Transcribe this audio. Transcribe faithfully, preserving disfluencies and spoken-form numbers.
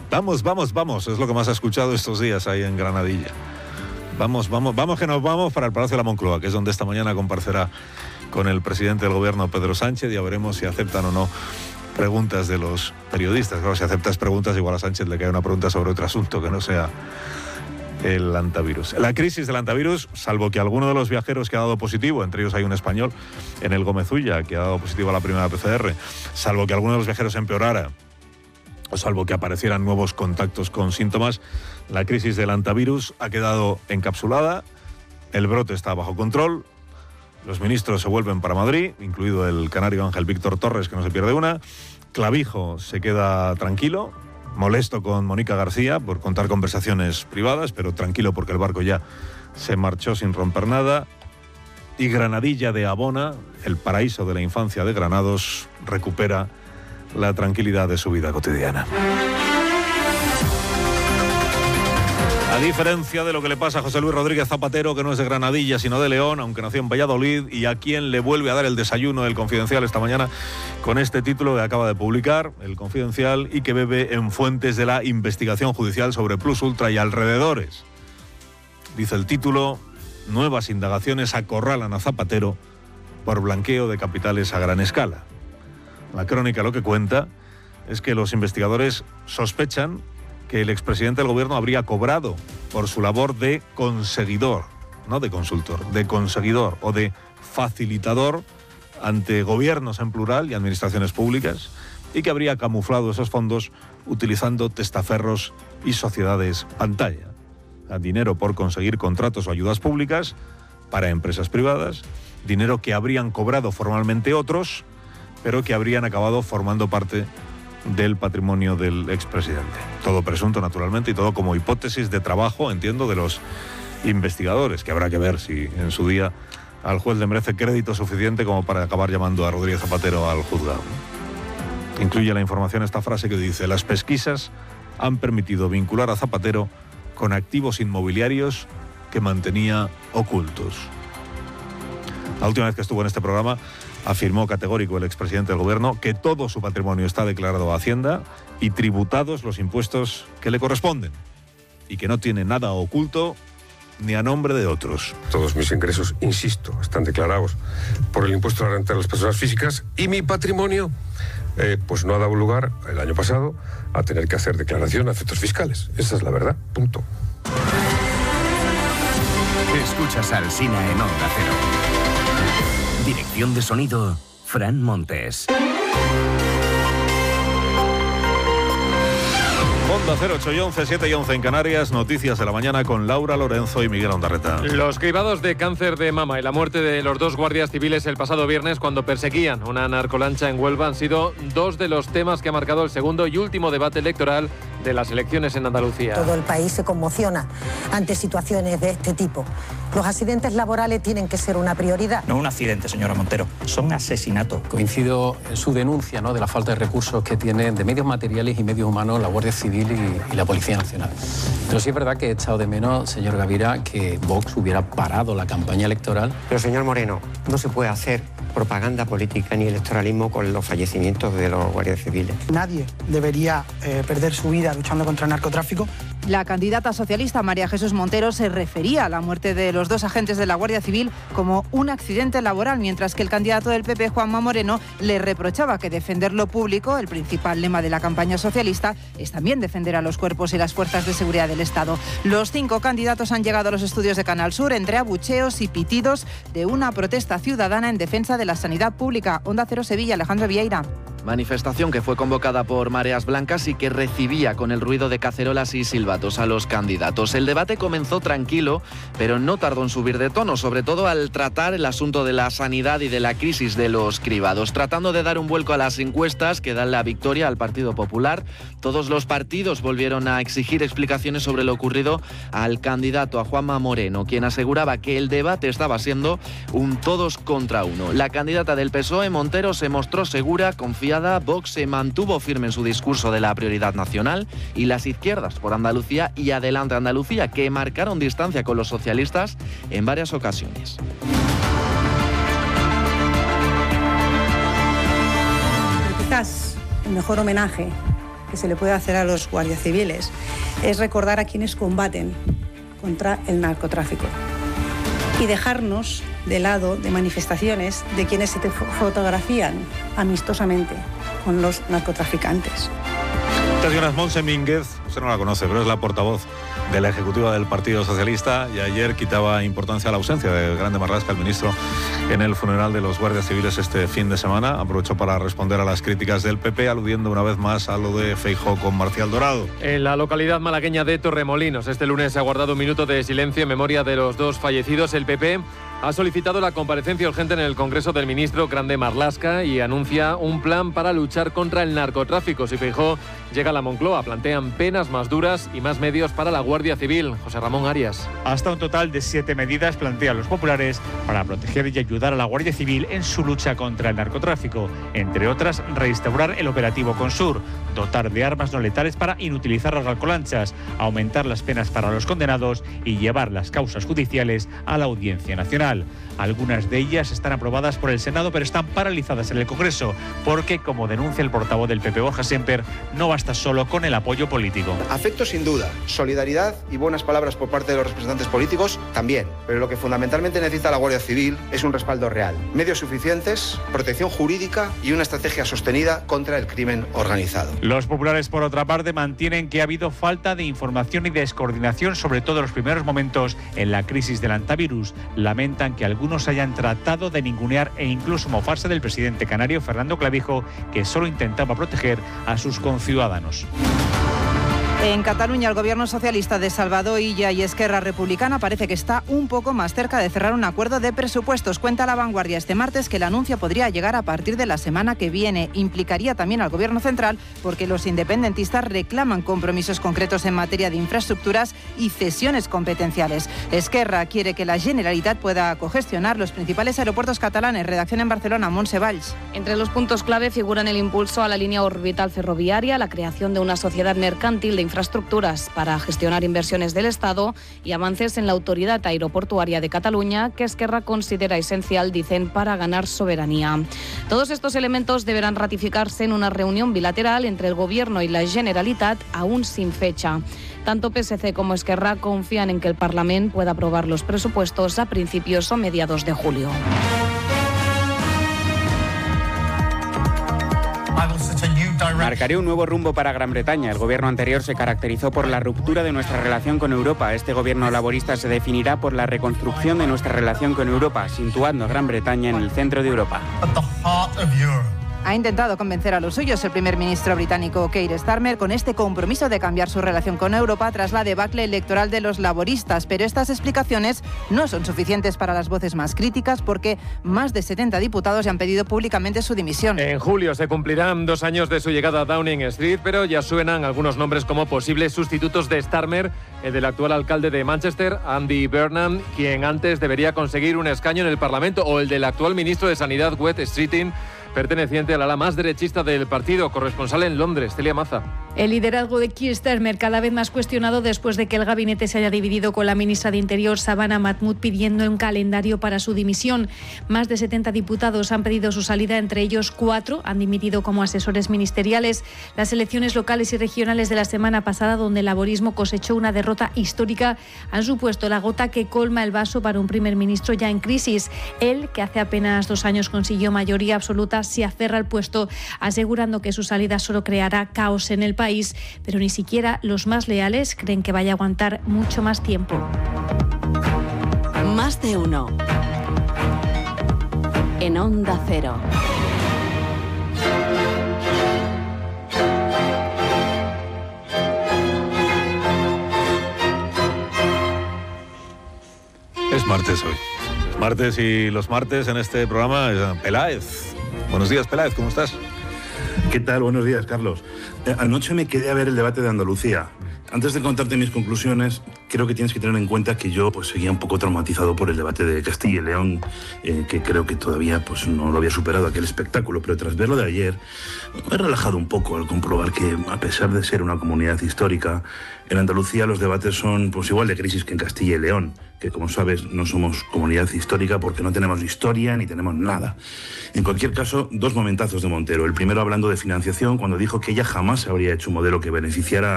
Vamos, vamos, vamos, es lo que más ha escuchado estos días ahí en Granadilla. Vamos, vamos, vamos que nos vamos para el Palacio de la Moncloa, que es donde esta mañana comparecerá con el presidente del gobierno, Pedro Sánchez. Ya veremos si aceptan o no preguntas de los periodistas. Claro, si aceptas preguntas, igual a Sánchez le cae una pregunta sobre otro asunto que no sea el antivirus. La crisis del antivirus, salvo que alguno de los viajeros que ha dado positivo, entre ellos hay un español en el Gómez Ulla que ha dado positivo a la primera P C R, salvo que alguno de los viajeros empeorara, o salvo que aparecieran nuevos contactos con síntomas, la crisis del antivirus ha quedado encapsulada, el brote está bajo control, los ministros se vuelven para Madrid, incluido el canario Ángel Víctor Torres, que no se pierde una, Clavijo se queda tranquilo, molesto con Mónica García por contar conversaciones privadas, pero tranquilo porque el barco ya se marchó sin romper nada, y Granadilla de Abona, el paraíso de la infancia de Granados, recupera la tranquilidad de su vida cotidiana. A diferencia de lo que le pasa a José Luis Rodríguez Zapatero, que no es de Granadilla sino de León, aunque nació en Valladolid, y a quien le vuelve a dar el desayuno El Confidencial esta mañana con este título que acaba de publicar El Confidencial y que bebe en fuentes de la investigación judicial sobre Plus Ultra y alrededores. Dice el título: nuevas indagaciones acorralan a Zapatero por blanqueo de capitales a gran escala. La crónica lo que cuenta es que los investigadores sospechan que el expresidente del gobierno habría cobrado por su labor de conseguidor, no de consultor, de conseguidor o de facilitador ante gobiernos en plural y administraciones públicas, y que habría camuflado esos fondos utilizando testaferros y sociedades pantalla. Dinero por conseguir contratos o ayudas públicas para empresas privadas, dinero que habrían cobrado formalmente otros, pero que habrían acabado formando parte del patrimonio del expresidente. Todo presunto, naturalmente, y todo como hipótesis de trabajo, entiendo, de los investigadores, que habrá que ver si en su día al juez le merece crédito suficiente como para acabar llamando a Rodríguez Zapatero al juzgado. Incluye la información esta frase que dice: las pesquisas han permitido vincular a Zapatero con activos inmobiliarios que mantenía ocultos. La última vez que estuvo en este programa afirmó categórico el expresidente del gobierno que todo su patrimonio está declarado a Hacienda y tributados los impuestos que le corresponden, y que no tiene nada oculto ni a nombre de otros. Todos mis ingresos, insisto, están declarados por el impuesto a la renta de las personas físicas, y mi patrimonio eh, pues no ha dado lugar el año pasado a tener que hacer declaración a efectos fiscales. Esa es la verdad, punto. Escuchas al Sina en Onda Cero. Dirección de sonido, Fran Montes. Onda cero, ocho y once, siete y once en Canarias. Noticias de la mañana con Laura Lorenzo y Miguel Ondarreta. Los cribados de cáncer de mama y la muerte de los dos guardias civiles el pasado viernes cuando perseguían una narcolancha en Huelva han sido dos de los temas que ha marcado el segundo y último debate electoral de las elecciones en Andalucía. Todo el país se conmociona ante situaciones de este tipo. Los accidentes laborales tienen que ser una prioridad. No un accidente, señora Montero, son asesinatos. Coincido en su denuncia, ¿no?, de la falta de recursos que tienen de medios materiales y medios humanos la Guardia Civil y, y la Policía Nacional. Pero sí es verdad que he echado de menos, señor Gavira, que Vox hubiera parado la campaña electoral. Pero, señor Moreno, no se puede hacer propaganda política ni electoralismo con los fallecimientos de los guardias civiles. Nadie debería eh, perder su vida luchando contra el narcotráfico. La candidata socialista María Jesús Montero se refería a la muerte de los dos agentes de la Guardia Civil como un accidente laboral, mientras que el candidato del P P, Juanma Moreno, le reprochaba que defender lo público, el principal lema de la campaña socialista, es también defender a los cuerpos y las fuerzas de seguridad del Estado. Los cinco candidatos han llegado a los estudios de Canal Sur entre abucheos y pitidos de una protesta ciudadana en defensa de la sanidad pública. Onda Cero Sevilla, Alejandro Vieira. Manifestación que fue convocada por Mareas Blancas y que recibía con el ruido de cacerolas y silbatos a los candidatos. El debate comenzó tranquilo, pero no tardó en subir de tono, sobre todo al tratar el asunto de la sanidad y de la crisis de los cribados. Tratando de dar un vuelco a las encuestas que dan la victoria al Partido Popular, todos los partidos volvieron a exigir explicaciones sobre lo ocurrido al candidato, a Juanma Moreno, quien aseguraba que el debate estaba siendo un todos contra uno. La candidata del P S O E, Montero, se mostró segura, confiada. Vox se mantuvo firme en su discurso de la prioridad nacional y las izquierdas por Andalucía y Adelante Andalucía, que marcaron distancia con los socialistas en varias ocasiones. Quizás el mejor homenaje que se le puede hacer a los guardias civiles es recordar a quienes combaten contra el narcotráfico y dejarnos de lado de manifestaciones de quienes se te fotografían amistosamente con los narcotraficantes. Esta señora es Montse Mínguez, usted no la conoce, pero es la portavoz de la Ejecutiva del Partido Socialista y ayer quitaba importancia a la ausencia de Grande Marlaska, el ministro, en el funeral de los guardias civiles este fin de semana. Aprovechó para responder a las críticas del P P, aludiendo una vez más a lo de Feijóo con Marcial Dorado. En la localidad malagueña de Torremolinos, este lunes se ha guardado un minuto de silencio en memoria de los dos fallecidos. El P P ha solicitado la comparecencia urgente en el Congreso del ministro Grande Marlaska y anuncia un plan para luchar contra el narcotráfico. Si Feijóo llega a la Moncloa, plantean penas más duras y más medios para la Guardia Civil. José Ramón Arias. Hasta un total de siete medidas plantean los populares para proteger y ayudar a la Guardia Civil en su lucha contra el narcotráfico. Entre otras, restaurar el operativo Consur, dotar de armas no letales para inutilizar las alcolanchas, aumentar las penas para los condenados y llevar las causas judiciales a la Audiencia Nacional. Algunas de ellas están aprobadas por el Senado, pero están paralizadas en el Congreso, porque, como denuncia el portavoz del P P, Borja Semper, no basta solo con el apoyo político. Afecto sin duda, solidaridad y buenas palabras por parte de los representantes políticos también, pero lo que fundamentalmente necesita la Guardia Civil es un respaldo real, medios suficientes, protección jurídica y una estrategia sostenida contra el crimen organizado. Los populares, por otra parte, mantienen que ha habido falta de información y descoordinación, sobre todo en los primeros momentos en la crisis del antivirus. Lamentan que algunos hayan tratado de ningunear e incluso mofarse del presidente canario Fernando Clavijo, que solo intentaba proteger a sus conciudadanos. En Cataluña, el gobierno socialista de Salvador Illa y Esquerra Republicana parece que está un poco más cerca de cerrar un acuerdo de presupuestos. Cuenta La Vanguardia este martes que el anuncio podría llegar a partir de la semana que viene. Implicaría también al gobierno central porque los independentistas reclaman compromisos concretos en materia de infraestructuras y cesiones competenciales. Esquerra quiere que la Generalitat pueda cogestionar los principales aeropuertos catalanes. Redacción en Barcelona, Montse Valls. Entre los puntos clave figuran el impulso a la línea orbital ferroviaria, la creación de una sociedad mercantil de infraestructuras para gestionar inversiones del Estado y avances en la Autoridad Aeroportuaria de Cataluña, que Esquerra considera esencial, dicen, para ganar soberanía. Todos estos elementos deberán ratificarse en una reunión bilateral entre el Gobierno y la Generalitat, aún sin fecha. Tanto P S C como Esquerra confían en que el Parlamento pueda aprobar los presupuestos a principios o mediados de julio. Marcaré un nuevo rumbo para Gran Bretaña. El gobierno anterior se caracterizó por la ruptura de nuestra relación con Europa. Este gobierno laborista se definirá por la reconstrucción de nuestra relación con Europa, situando a Gran Bretaña en el centro de Europa. Ha intentado convencer a los suyos el primer ministro británico Keir Starmer con este compromiso de cambiar su relación con Europa tras la debacle electoral de los laboristas, pero estas explicaciones no son suficientes para las voces más críticas porque más de setenta diputados ya han pedido públicamente su dimisión. En julio se cumplirán dos años de su llegada a Downing Street, pero ya suenan algunos nombres como posibles sustitutos de Starmer, el del actual alcalde de Manchester, Andy Burnham, quien antes debería conseguir un escaño en el Parlamento, o el del actual ministro de Sanidad, Wes Streeting, perteneciente al ala más derechista del partido. Corresponsal en Londres, Celia Maza. El liderazgo de Keir Starmer cada vez más cuestionado después de que el gabinete se haya dividido con la ministra de Interior, Savannah Mahmood, pidiendo un calendario para su dimisión. Más de setenta diputados han pedido su salida, entre ellos cuatro han dimitido como asesores ministeriales. Las elecciones locales y regionales de la semana pasada, donde el laborismo cosechó una derrota histórica, han supuesto la gota que colma el vaso para un primer ministro ya en crisis. Él, que hace apenas dos años consiguió mayoría absoluta, se aferra al puesto, asegurando que su salida solo creará caos en el país, pero ni siquiera los más leales creen que vaya a aguantar mucho más tiempo. Más de uno. En Onda Cero. Es martes hoy. Es martes y los martes en este programa es Peláez. Buenos días, Peláez, ¿cómo estás? ¿Qué tal? Buenos días, Carlos. Eh, anoche me quedé a ver el debate de Andalucía. Antes de contarte mis conclusiones, creo que tienes que tener en cuenta que yo pues seguía un poco traumatizado por el debate de Castilla y León, eh, que creo que todavía pues no lo había superado aquel espectáculo, pero tras verlo de ayer, me he relajado un poco al comprobar que, a pesar de ser una comunidad histórica, en Andalucía los debates son pues igual de crisis que en Castilla y León, que como sabes no somos comunidad histórica porque no tenemos historia ni tenemos nada. En cualquier caso, dos momentazos de Montero. El primero hablando de financiación, cuando dijo que ella jamás habría hecho un modelo que beneficiara